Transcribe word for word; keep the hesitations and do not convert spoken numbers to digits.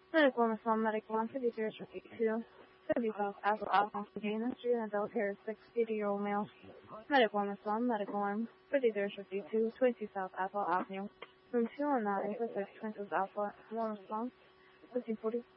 Medical Reform Medical one fifty-three fifty-two. fifty South Apple Alpha Gana Street, an adult hair, sixty-year-old male. Medical Reform Medical one fifty-three fifty-two. twenty South Apple Avenue. Room two oh nine, for six, twenty Alpha, one response. fifteen forty